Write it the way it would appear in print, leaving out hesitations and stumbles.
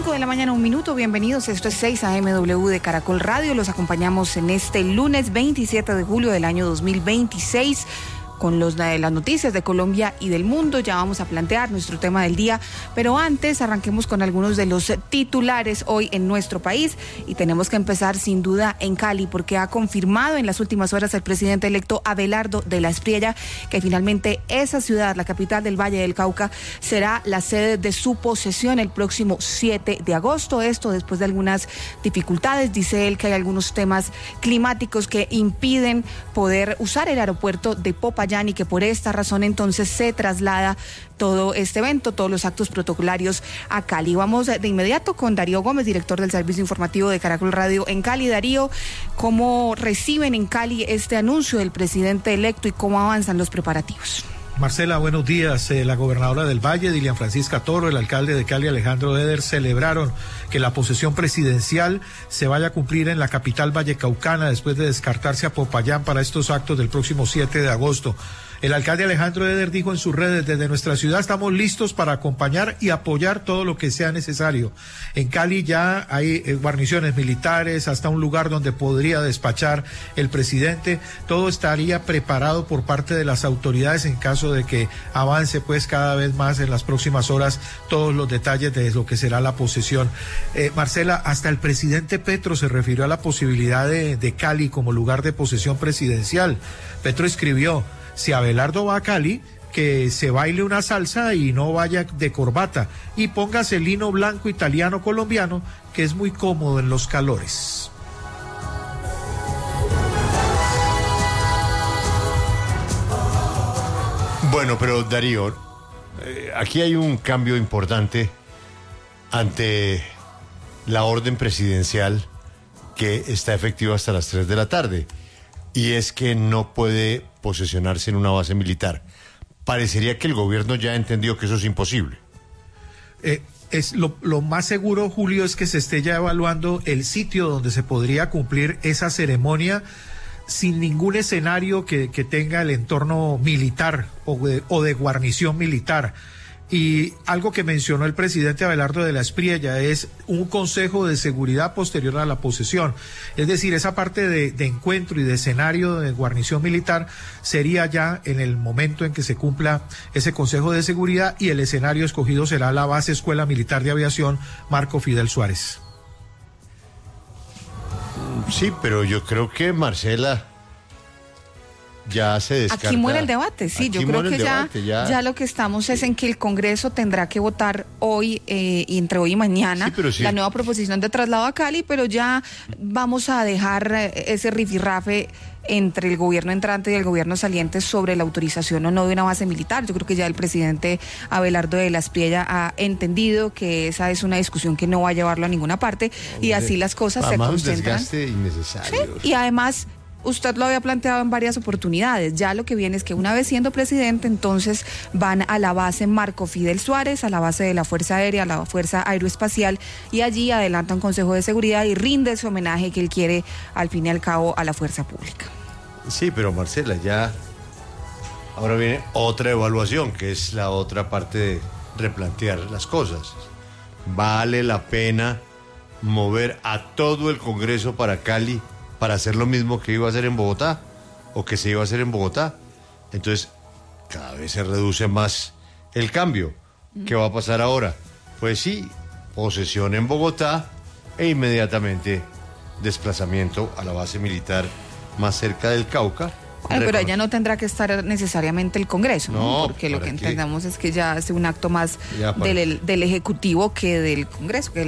5 de la mañana, 1 minuto, bienvenidos, esto es 6 AMW de Caracol Radio, los acompañamos en este lunes 27 de julio del año 2026, con las noticias de Colombia y del mundo. Ya vamos a plantear nuestro tema del día, pero antes arranquemos con algunos de los titulares hoy en nuestro país, y tenemos que empezar sin duda en Cali, porque ha confirmado en las últimas horas el presidente electo Abelardo de la Espriella que finalmente esa ciudad, la capital del Valle del Cauca, será la sede de su posesión el próximo 7 de agosto. Esto después de algunas dificultades, dice él que hay algunos temas climáticos que impiden poder usar el aeropuerto de Popayán, y que por esta razón entonces se traslada todo este evento, todos los actos protocolarios a Cali. Vamos de inmediato con Darío Gómez, director del Servicio Informativo de Caracol Radio en Cali. Darío, ¿cómo reciben en Cali este anuncio del presidente electo y cómo avanzan los preparativos? Marcela, buenos días. La gobernadora del Valle, Dilian Francisca Toro, el alcalde de Cali, Alejandro Eder, celebraron que la posesión presidencial se vaya a cumplir en la capital vallecaucana después de descartarse a Popayán para estos actos del próximo 7 de agosto. El alcalde Alejandro Eder dijo en sus redes: desde nuestra ciudad estamos listos para acompañar y apoyar todo lo que sea necesario. En Cali ya hay guarniciones militares, hasta un lugar donde podría despachar el presidente. Todo estaría preparado por parte de las autoridades en caso de que avance pues cada vez más en las próximas horas todos los detalles de lo que será la posesión. Marcela, hasta el presidente Petro se refirió a la posibilidad de Cali como lugar de posesión presidencial. Petro escribió: si Abelardo va a Cali, que se baile una salsa y no vaya de corbata, y póngase lino blanco italiano colombiano, que es muy cómodo en los calores. Bueno, pero Darío, aquí hay un cambio importante ante la orden presidencial que está efectiva hasta las 3 de la tarde, y es que no puede posesionarse en una base militar. Parecería que el gobierno ya entendió que eso es imposible. Es lo más seguro, Julio, es que se esté ya evaluando el sitio donde se podría cumplir esa ceremonia sin ningún escenario que tenga el entorno militar o de guarnición militar. Y algo que mencionó el presidente Abelardo de la Espriella es un consejo de seguridad posterior a la posesión. Es decir, esa parte de encuentro y de escenario de guarnición militar sería ya en el momento en que se cumpla ese consejo de seguridad, y el escenario escogido será la base Escuela Militar de Aviación Marco Fidel Suárez. Sí, pero yo creo que, Marcela, ya se descarta. Aquí muere el debate, sí, yo creo que ya lo que estamos es en que el Congreso tendrá que votar hoy, y entre hoy y mañana, sí, la nueva proposición de traslado a Cali, pero ya vamos a dejar ese rifirrafe entre el gobierno entrante y el gobierno saliente sobre la autorización o no de una base militar. Yo creo que ya el presidente Abelardo de la Espriella ha entendido que esa es una discusión que no va a llevarlo a ninguna parte, y así las cosas se concentran. Un desgaste innecesario. Sí, y además, usted lo había planteado en varias oportunidades, ya lo que viene es que una vez siendo presidente, entonces van a la base Marco Fidel Suárez, a la base de la Fuerza Aérea, a la Fuerza Aeroespacial, y allí adelanta un consejo de seguridad y rinde ese homenaje que él quiere al fin y al cabo a la fuerza pública. Sí, pero Marcela, ya ahora viene otra evaluación, que es la otra parte de replantear las cosas. ¿Vale la pena mover a todo el Congreso para Cali para hacer lo mismo que iba a hacer en Bogotá, o que se iba a hacer en Bogotá? Entonces, cada vez se reduce más el cambio. ¿Qué va a pasar ahora? Pues sí, posesión en Bogotá e inmediatamente desplazamiento a la base militar más cerca del Cauca. Pero ella no tendrá que estar necesariamente el Congreso, ¿no? Porque lo que entendamos es que ya hace un acto más del Ejecutivo que del Congreso, que